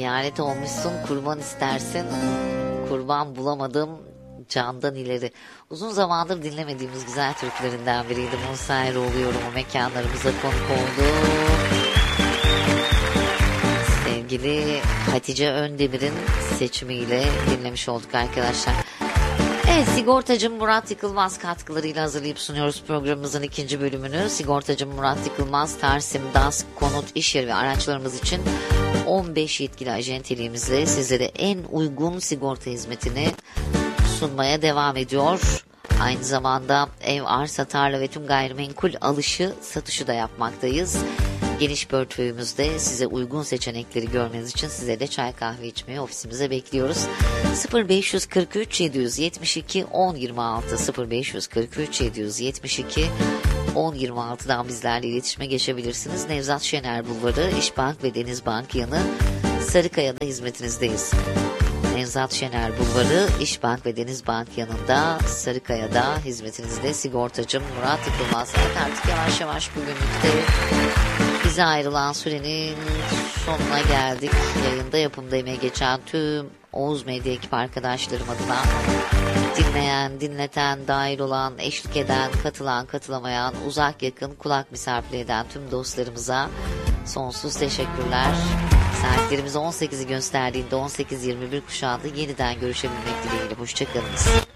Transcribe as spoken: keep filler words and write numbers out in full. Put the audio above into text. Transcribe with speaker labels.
Speaker 1: ziyaret olmuşsun, kurban istersin. Kurban bulamadım, candan ileri. Uzun zamandır dinlemediğimiz güzel türkülerinden biriydi. Musa Eroğlu yorumu mekanlarımıza konuk oldu. Sevgili Hatice Öndemir'in seçimiyle dinlemiş olduk arkadaşlar. Evet, sigortacı Murat Yıkılmaz katkılarıyla hazırlayıp sunuyoruz programımızın ikinci bölümünü. Sigortacı Murat Yıkılmaz, Tarsim, DASK, konut, iş yeri ve araçlarımız için on beş yetkili ajenteliğimizle sizlere en uygun sigorta hizmetini sunmaya devam ediyor. Aynı zamanda ev, arsa, tarla ve tüm gayrimenkul alışı, satışı da yapmaktayız. Geniş portföyümüzde size uygun seçenekleri görmeniz için size de çay kahve içmeye ofisimize bekliyoruz. sıfır beş kırk üç yedi yetmiş iki on yirmi altı sıfır beş kırk üç yedi yetmiş iki on yirmi altıdan bizlerle iletişime geçebilirsiniz. Nevzat Şener Bulvarı, İşbank ve Denizbank yanı Sarıkaya'da hizmetinizdeyiz. Nevzat Şener Bulvarı, İşbank ve Denizbank yanında Sarıkaya'da hizmetinizde sigortacım Murat Yıkılmaz. Evet, artık yavaş yavaş bugünlükte bize ayrılan sürenin sonuna geldik. Yayında yapımda emeği geçen tüm Oğuz Medya ekip arkadaşlarım adına dinleyen, dinleten, dahil olan, eşlik eden, katılan, katılamayan, uzak yakın kulak misafir eden tüm dostlarımıza sonsuz teşekkürler. Saatlerimiz on sekizi gösterdiğinde on sekiz yirmi bir kuşağında yeniden görüşebilmek dileğiyle. Hoşçakalınız.